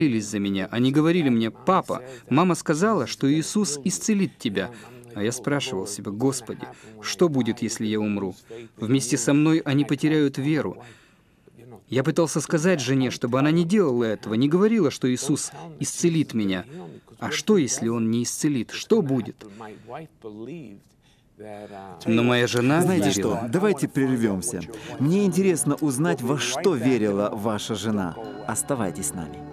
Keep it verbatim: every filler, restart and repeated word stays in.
молились за меня. Они говорили мне: «Папа, мама сказала, что Иисус исцелит тебя». А я спрашивал себя: «Господи, что будет, если я умру?» Вместе со мной они потеряют веру. Я пытался сказать жене, чтобы она не делала этого, не говорила, что Иисус исцелит меня. А что, если Он не исцелит? Что будет? Но моя жена Знаете верила. что, давайте прервемся. Мне интересно узнать, во что верила ваша жена. Оставайтесь с нами.